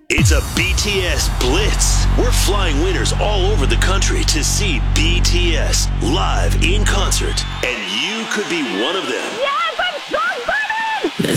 It's a BTS Blitz. We're flying winners all over the country to see BTS live in concert, and you could be one of them. Yeah!